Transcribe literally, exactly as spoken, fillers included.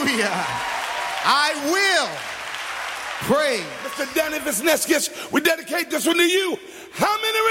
Hallelujah. I will pray. Mister Danny Visneskis, we dedicate this one to you. How many